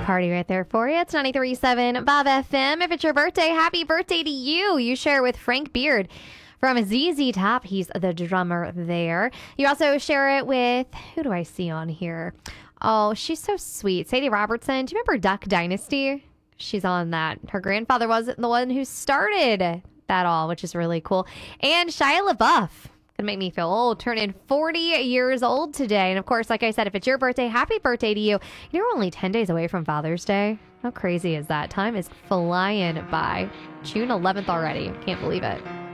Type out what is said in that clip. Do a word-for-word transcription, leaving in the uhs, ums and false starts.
party right there for you. It's ninety-three point seven Bob F M. If it's your birthday, happy birthday to you. You share with Frank Beard from Z Z Top. He's the drummer there. You also share it with, who do I see on here? Oh, she's so sweet. Sadie Robertson. Do you remember Duck Dynasty? She's on that. Her grandfather wasn't the one who started that all, which is really cool. And Shia LaBeouf. Gonna make me feel old. Turning forty years old today. And of course, like I said, if it's your birthday, happy birthday to you. You're only ten days away from Father's Day. How crazy is that? Time is flying by. June eleventh already. Can't believe it.